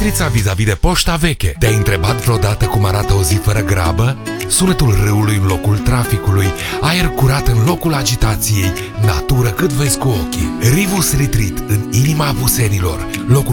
Bistrița vis-a-vis de Poșta Veche. Te-ai întrebat vreodată cum arată o zi fără grabă? Sunetul râului în locul traficului, aer curat în locul agitației, natură cât vezi cu ochii. Rivus Retreat în inima Abusenilor, locul